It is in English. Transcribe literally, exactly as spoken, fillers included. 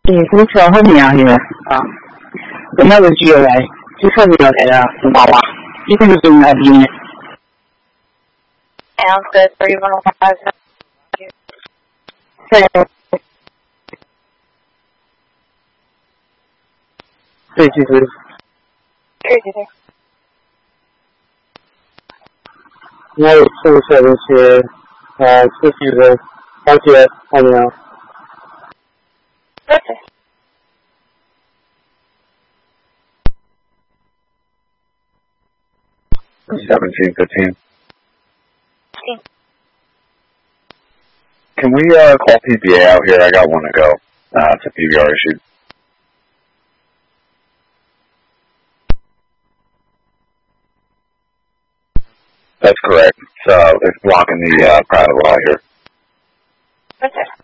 诶，我车后面啊，现在啊，我那个机来，就上面来了，是娃娃，一个就是来宾的。 Sounds good. Three one five. 对，对，其实。 对对对。 我宿舍那些呃出去的小姐朋友。 Okay. Seventeen fifteen. Fifteen. Can we uh, call P P A out here? I got one to go. Uh, it's a P V R issue. That's correct. It's, uh, it's blocking the uh, private law here. Okay.